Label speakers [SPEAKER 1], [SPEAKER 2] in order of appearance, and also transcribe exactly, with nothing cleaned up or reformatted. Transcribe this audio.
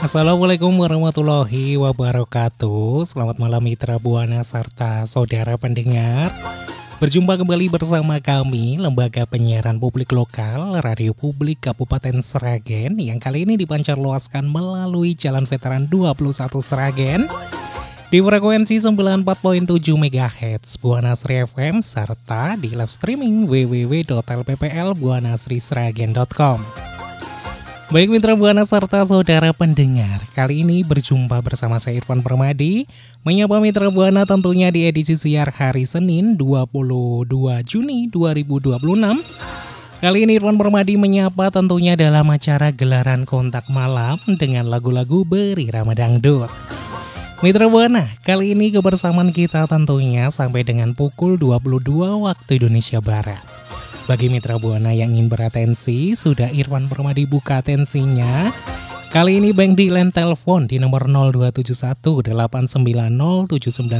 [SPEAKER 1] Assalamualaikum warahmatullahi wabarakatuh. Selamat malam mitra Buana serta saudara pendengar. Berjumpa kembali bersama kami, Lembaga Penyiaran Publik Lokal, Radio Publik Kabupaten Sragen, yang kali ini dipancarluaskan melalui Jalan Veteran dua puluh satu Sragen, di frekuensi sembilan puluh empat koma tujuh megahertz Buana Sri F M, serta di live streaming w w w titik l p p l buanasri sragen titik com. Baik mitra Buana serta saudara pendengar, kali ini berjumpa bersama saya Irfan Permadi, menyapa mitra Buana tentunya di edisi siar hari Senin dua puluh dua Juni dua ribu dua puluh enam. Kali ini Irfan Permadi menyapa tentunya dalam acara gelaran kontak malam dengan lagu-lagu berirama dangdut. Mitra Buana, kali ini kebersamaan kita tentunya sampai dengan pukul dua puluh dua waktu Indonesia Barat. Bagi mitra Buana yang ingin beratensi, sudah Irfan Permadi buka atensinya. Kali ini bank di line telepon di nomor nol dua tujuh satu delapan sembilan nol tujuh sembilan